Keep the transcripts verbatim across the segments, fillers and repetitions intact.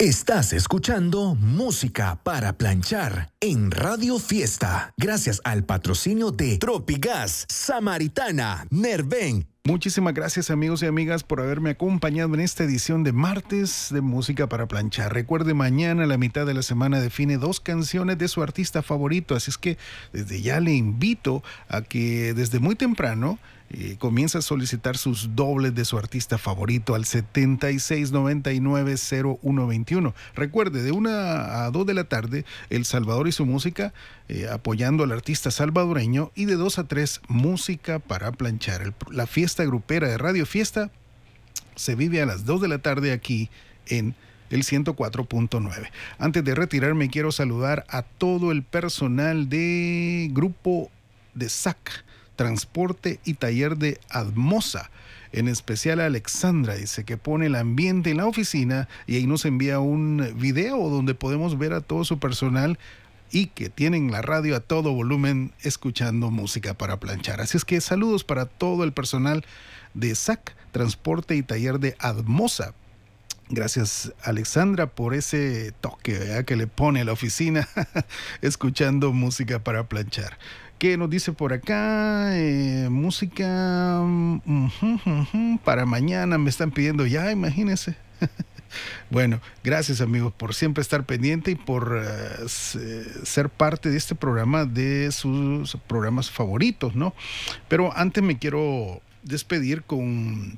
Estás escuchando Música para Planchar en Radio Fiesta, gracias al patrocinio de Tropigas, Samaritana, Nerven. Muchísimas gracias, amigos y amigas, por haberme acompañado en esta edición de martes de Música para Planchar. Recuerde, mañana, la mitad de la semana, define dos canciones de su artista favorito, así es que desde ya le invito a que desde muy temprano Eh, comienza a solicitar sus dobles de su artista favorito al setenta y seis noventa y nueve cero uno veintiuno. Recuerde, de una a dos de la tarde, El Salvador y su música, eh, apoyando al artista salvadoreño, y de dos a tres, Música para Planchar. El, la fiesta grupera de Radio Fiesta se vive a las dos de la tarde aquí en el ciento cuatro punto nueve. Antes de retirarme, quiero saludar a todo el personal de Grupo de S A C, Transporte y Taller de Admosa, en especial a Alexandra, dice que pone el ambiente en la oficina, y ahí nos envía un video donde podemos ver a todo su personal y que tienen la radio a todo volumen escuchando Música para Planchar. Así es que saludos para todo el personal de S A C, Transporte y Taller de Admosa. Gracias, Alexandra, por ese toque, ¿verdad?, que le pone a la oficina escuchando Música para Planchar. ¿Qué nos dice por acá? Eh, música uh, uh, uh, para mañana me están pidiendo ya, imagínense. Bueno, gracias, amigos, por siempre estar pendiente y por uh, ser parte de este programa, de sus programas favoritos, ¿no? Pero antes me quiero despedir con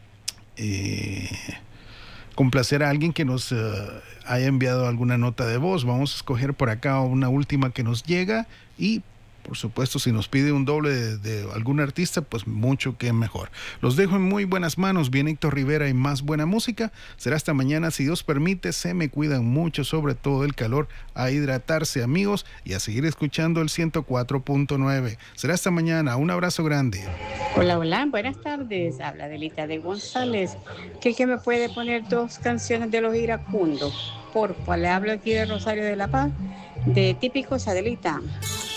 eh, complacer a alguien que nos uh, haya enviado alguna nota de voz. Vamos a escoger por acá una última que nos llega, y por supuesto, si nos pide un doble de, de algún artista, pues mucho que mejor. Los dejo en muy buenas manos. Bien, Héctor Rivera, y más buena música. Será hasta mañana, si Dios permite. Se me cuidan mucho, sobre todo el calor. A hidratarse, amigos, y a seguir escuchando el ciento cuatro punto nueve. Será hasta mañana. Un abrazo grande. Hola, hola, buenas tardes. Habla Adelita de González. ¿Qué que me puede poner dos canciones de Los Iracundos? Porfa, le hablo aquí de Rosario de la Paz, de Típicos, Adelita.